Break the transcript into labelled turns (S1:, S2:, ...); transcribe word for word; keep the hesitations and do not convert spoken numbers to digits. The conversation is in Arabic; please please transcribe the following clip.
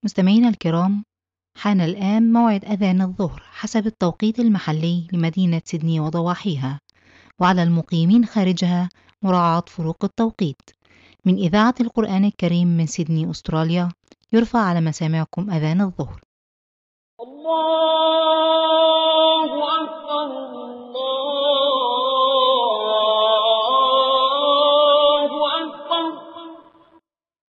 S1: مستمعينا الكرام، حان الآن موعد أذان الظهر حسب التوقيت المحلي لمدينة سيدني وضواحيها، وعلى المقيمين خارجها مراعاة فروق التوقيت. من إذاعة القرآن الكريم من سيدني أستراليا، يرفع على مسامعكم أذان الظهر. الله